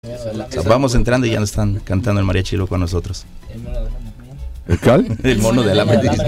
O sea, vamos entrando y ya nos están cantando el mariachi con nosotros. ¿El cuál? El mono de alambre. No,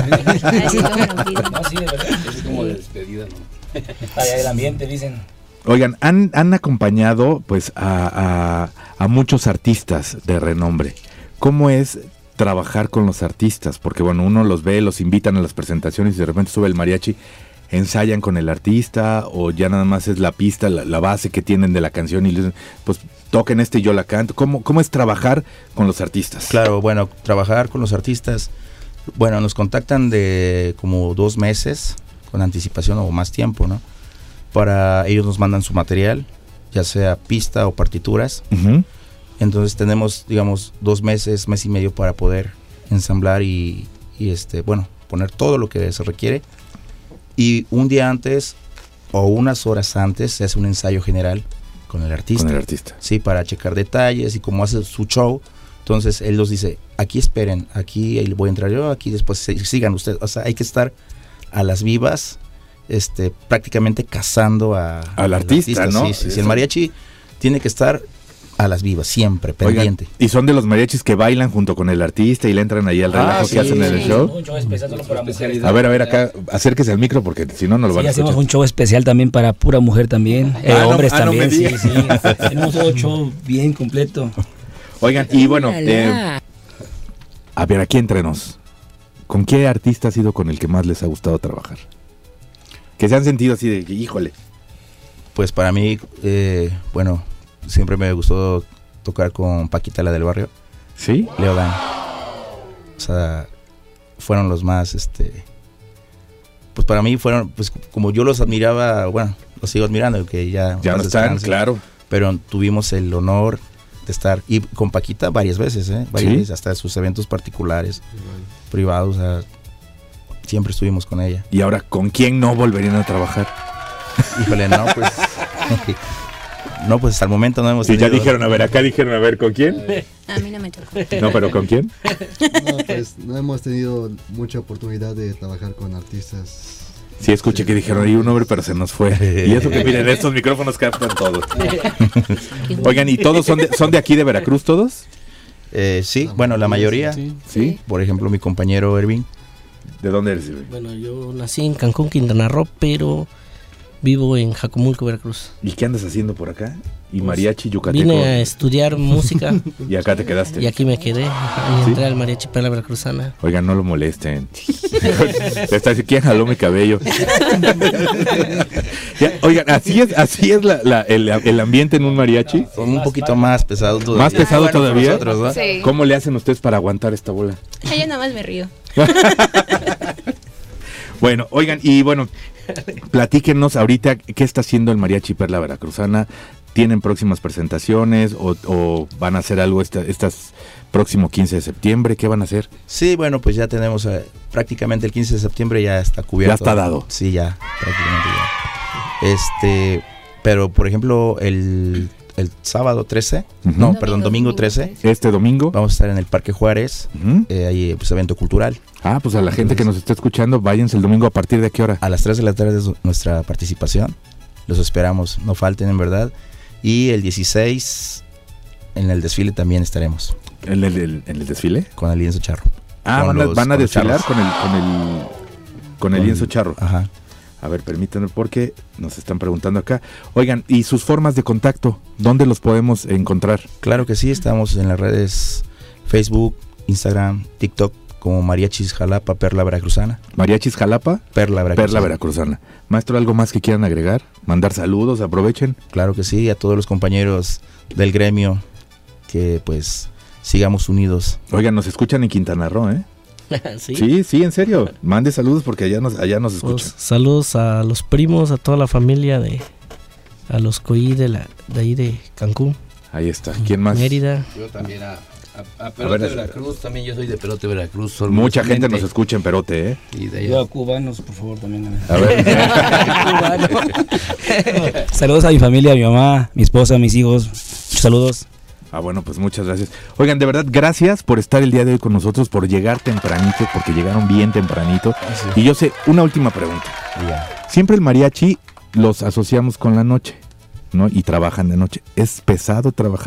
sí, de verdad. Es como de despedida, ¿no? Allá el ambiente, dicen. Oigan, han acompañado pues a muchos artistas de renombre. ¿Cómo es trabajar con los artistas? Porque bueno, uno los ve, los invitan a las presentaciones y de repente sube el mariachi, ¿ensayan con el artista o ya nada más es la pista, la base que tienen de la canción y les dicen, pues toquen y yo la canto? ¿Cómo es trabajar con los artistas? Claro, bueno, trabajar con los artistas, bueno, nos contactan de como 2 meses con anticipación o más tiempo, ¿no? Para ellos nos mandan su material, ya sea pista o partituras. Uh-huh. Entonces tenemos, digamos, 2 meses, mes y medio para poder ensamblar y poner todo lo que se requiere. Y un día antes o unas horas antes se hace un ensayo general con el artista. Con el artista. Sí, para checar detalles y cómo hace su show. Entonces él nos dice, aquí esperen, aquí ahí voy a entrar yo, aquí después sigan ustedes. O sea, hay que estar a las vivas, prácticamente cazando al artista, ¿no? Sí, el mariachi tiene que estar a las vivas, siempre, pendiente. Oigan, y son de los mariachis que bailan junto con el artista y le entran ahí al relajo que hacen en el show. Un show especial solo para mujeres. A ver, acá, acérquese al micro porque si no, no lo van a escuchar. Hacemos un show especial también para pura mujer también, hombres también, sí. Tenemos un show bien completo. Oigan, y bueno, a ver, aquí entre nos, ¿con qué artista ha sido con el que más les ha gustado trabajar? Que se han sentido así de, híjole. Pues para mí, siempre me gustó tocar con Paquita, la del barrio. ¿Sí? Leo Dan. O sea, fueron los más, pues para mí fueron, pues como yo los admiraba, bueno, los sigo admirando, que ya no están, claro. Pero tuvimos el honor de estar, y con Paquita varias veces, veces, hasta sus eventos particulares, privados, o sea, siempre estuvimos con ella. ¿Y ahora con quién no volverían a trabajar? Híjole, no, pues... No, pues hasta el momento no hemos tenido... Ya dijeron, acá dijeron, ¿con quién? A mí no me tocó. No, pero ¿con quién? No, pues no hemos tenido mucha oportunidad de trabajar con artistas. Sí, escuché que dijeron ahí un nombre, pero se nos fue. Y eso que miren, estos micrófonos captan todo. Oigan, ¿y todos son de aquí de Veracruz todos? Sí, bueno, la mayoría. Sí. Por ejemplo, mi compañero Ervin. ¿De dónde eres, Ervin? Bueno, yo nací en Cancún, Quintana Roo, pero vivo en Jacomulco, Veracruz. ¿Y qué andas haciendo por acá? ¿Y mariachi yucateco? Vine a estudiar música. ¿Y acá te quedaste? Y aquí me quedé. Y entré al mariachi Perla Veracruzana. Oigan, no lo molesten. Está diciendo, ¿quién jaló mi cabello? Oigan, así es el ambiente en un mariachi. Un poquito más pesado todavía. ¿Más pesado todavía? Nosotros, ¿no? Sí. ¿Cómo le hacen ustedes para aguantar esta bola? Yo nada más me río. Bueno, oigan, y bueno, platíquenos ahorita qué está haciendo el Mariachi Perla Veracruzana. ¿Tienen próximas presentaciones o van a hacer algo estas próximo 15 de septiembre? ¿Qué van a hacer? Sí, bueno, pues ya tenemos prácticamente el 15 de septiembre ya está cubierto. Ya está dado. Sí, ya, prácticamente ya. Pero por ejemplo, el sábado 13, domingo 13. Este domingo. Vamos a estar en el Parque Juárez, ahí pues evento cultural. Ah, pues a la gente que nos está escuchando, váyanse el domingo. ¿A partir de qué hora? A las 3 de la tarde es nuestra participación. Los esperamos, no falten en verdad. Y el 16 en el desfile también estaremos. ¿En el desfile? Con el lienzo charro. Ah, van a desfilar con el lienzo charro. Ajá. A ver, permítanme porque nos están preguntando acá. Oigan, ¿y sus formas de contacto? ¿Dónde los podemos encontrar? Claro que sí, estamos en las redes Facebook, Instagram, TikTok como Mariachis Jalapa Perla Veracruzana. ¿Mariachis Jalapa? Perla Veracruzana. Perla Veracruzana. Maestro, ¿algo más que quieran agregar? ¿Mandar saludos? Aprovechen. Claro que sí, a todos los compañeros del gremio que pues sigamos unidos. Oigan, nos escuchan en Quintana Roo, ¿eh? Sí, en serio. Mande saludos porque allá nos escuchan. Pues, saludos a los primos, a toda la familia a los coí de ahí de Cancún. Ahí está. ¿Quién más? Mérida. Yo también a Perote, Veracruz, también yo soy de Perote, Veracruz. Mucha gente nos escucha en Perote, ¿eh? Y de allá. Yo a cubanos, por favor, también. A ver. Saludos a mi familia, a mi mamá, mi esposa, mis hijos. Saludos. Ah, bueno, pues muchas gracias. Oigan, de verdad, gracias por estar el día de hoy con nosotros, por llegar tempranito, porque llegaron bien tempranito. Sí. Y yo sé, una última pregunta. Yeah. Siempre el mariachi los asociamos con la noche. ¿no? Y trabajan de noche. ¿Es pesado trabajar